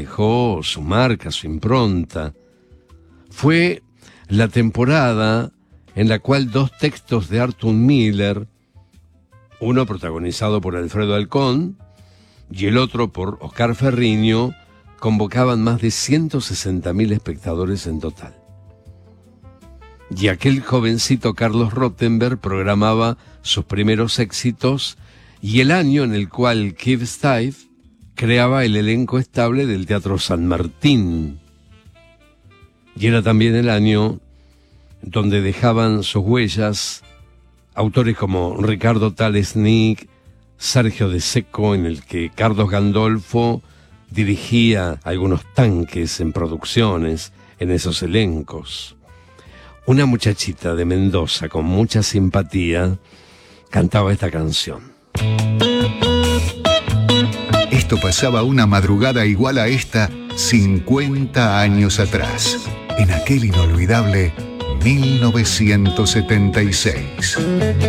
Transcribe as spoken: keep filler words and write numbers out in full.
dejó su marca, su impronta. Fue la temporada en la cual dos textos de Arthur Miller, uno protagonizado por Alfredo Alcón y el otro por Oscar Ferriño, convocaban más de ciento sesenta mil espectadores en total. Y aquel jovencito Carlos Rottenberg programaba sus primeros éxitos y el año en el cual Keith Stive creaba el elenco estable del Teatro San Martín. Y era también el año donde dejaban sus huellas autores como Ricardo Talesnik, Sergio De Secco, en el que Carlos Gandolfo dirigía algunos tanques en producciones en esos elencos. Una muchachita de Mendoza con mucha simpatía cantaba esta canción. Esto pasaba una madrugada igual a esta cincuenta años atrás, en aquel inolvidable mil novecientos setenta y seis.